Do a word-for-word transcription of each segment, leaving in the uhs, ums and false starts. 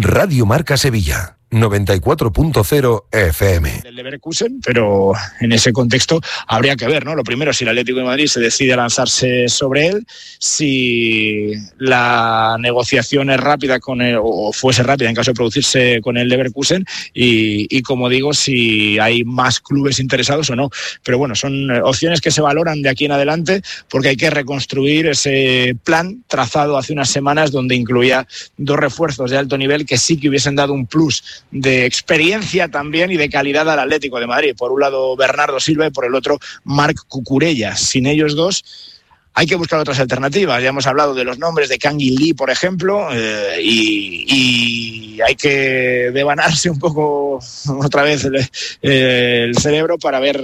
Radio Marca Sevilla, noventa y cuatro punto cero F M. Del Leverkusen, pero en ese contexto habría que ver, ¿no? Lo primero, si el Atlético de Madrid se decide a lanzarse sobre él, si la negociación es rápida con el, o fuese rápida en caso de producirse con el Leverkusen, y, y como digo, si hay más clubes interesados o no. Pero bueno, son opciones que se valoran de aquí en adelante, porque hay que reconstruir ese plan trazado hace unas semanas, donde incluía dos refuerzos de alto nivel que sí que hubiesen dado un plus de experiencia también y de calidad al Atlético de Madrid. Por un lado Bernardo Silva y por el otro Marc Cucurella. Sin ellos dos hay que buscar otras alternativas. Ya hemos hablado de los nombres de Kang In Lee, por ejemplo, eh, y, y hay que devanarse un poco otra vez el, eh, el cerebro para ver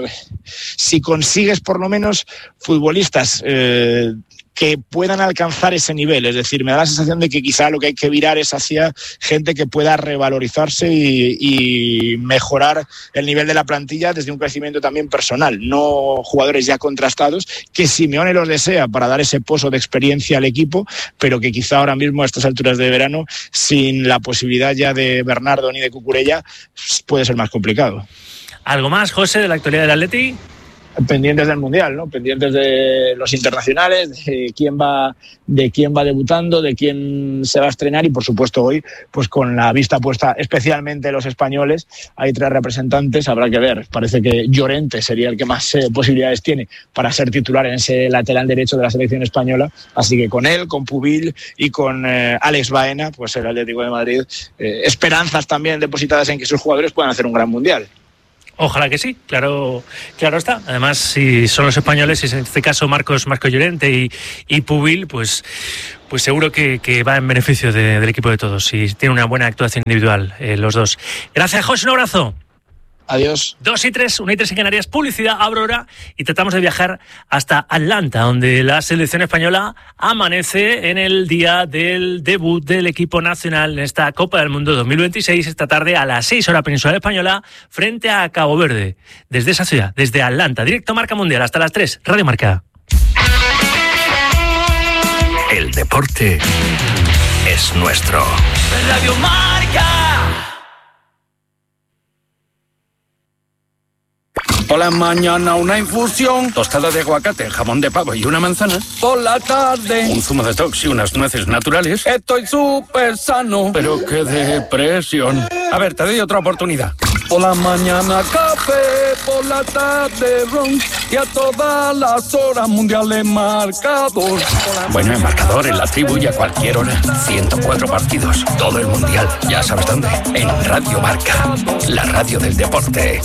si consigues por lo menos futbolistas eh, que puedan alcanzar ese nivel. Es decir, me da la sensación de que quizá lo que hay que virar es hacia gente que pueda revalorizarse y, y mejorar el nivel de la plantilla desde un crecimiento también personal, no jugadores ya contrastados, que Simeone los desea para dar ese pozo de experiencia al equipo, pero que quizá ahora mismo a estas alturas de verano, sin la posibilidad ya de Bernardo ni de Cucurella, puede ser más complicado. ¿Algo más, José, de la actualidad del Atleti? Pendientes del Mundial, ¿no? Pendientes de los internacionales, de quién va, de quién va debutando, de quién se va a estrenar, y por supuesto hoy, pues con la vista puesta especialmente los españoles. Hay tres representantes, habrá que ver. Parece que Llorente sería el que más eh, posibilidades tiene para ser titular en ese lateral derecho de la selección española. Así que con él, con Pubil y con eh, Alex Baena, pues el Atlético de Madrid, eh, esperanzas también depositadas en que sus jugadores puedan hacer un gran Mundial. Ojalá que sí, claro, claro está. Además, si son los españoles, y en este caso Marcos, Marcos Llorente y, y Pubil, pues, pues seguro que, que va en beneficio de, del equipo de todos, y tiene una buena actuación individual eh, los dos. Gracias, José, un abrazo. Adiós. Dos y tres, una y tres en Canarias, publicidad, Aurora, y tratamos de viajar hasta Atlanta, donde la selección española amanece en el día del debut del equipo nacional en esta Copa del Mundo dos mil veintiséis, esta tarde a las seis horas peninsular española, frente a Cabo Verde. Desde esa ciudad, desde Atlanta, directo Marca Mundial, hasta las tres, Radio Marca. El deporte es nuestro. Radio Marca. Por la mañana una infusión, tostada de aguacate, jamón de pavo y una manzana. Por la tarde un zumo de detox y unas nueces naturales. Estoy súper sano, pero qué depresión. A ver, te doy otra oportunidad. Por la mañana café, por la tarde ron, y a todas las horas mundiales marcador. Bueno, en marcador, en la tribu y a cualquier hora. ciento cuatro partidos, todo el mundial. Ya sabes dónde. En Radio Marca, la radio del deporte.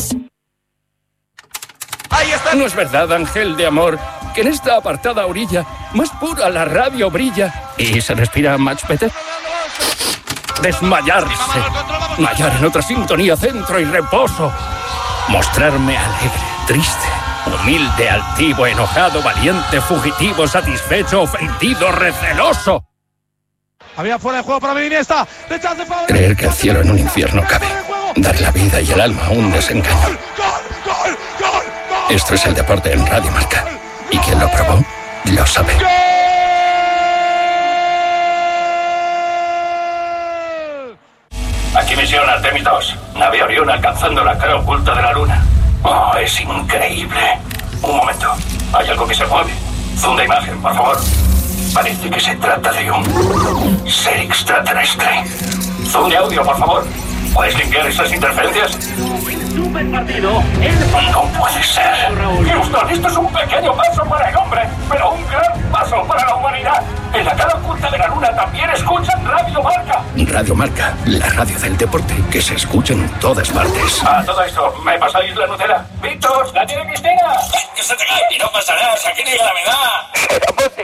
Ahí está. No es verdad, ángel de amor, que en esta apartada orilla más pura la radio brilla y se respira much better. Desmayarse, mallar en otra sintonía, centro y reposo, mostrarme alegre, triste, humilde, altivo, enojado, valiente, fugitivo, satisfecho, ofendido, receloso. Había fuera de juego para Iniesta. Creer que el cielo en un infierno cabe, dar la vida y el alma a un desengaño. ¡Gol, gol, gol! Esto es el deporte en Radio Marca. Y quien lo probó, lo sabe. Aquí misión Artemis dos. Nave Orión alcanzando la cara oculta de la luna. Oh, es increíble. Un momento. Hay algo que se mueve. Zoom de imagen, por favor. Parece que se trata de un ser extraterrestre. Zoom de audio, por favor. ¿Puedes limpiar esas interferencias? Super partido. No puede ser. Houston, esto es un pequeño paso para el hombre, pero un gran paso para la humanidad. En la cara oculta de la luna también escuchan Radio Marca. Radio Marca, la radio del deporte que se escucha en todas partes. A todo esto, ¿me pasáis la Nutella? ¡Víctor, la tiene Cristina! ¡Que se te cae! Y no pasa nada, aquí ni gravedad.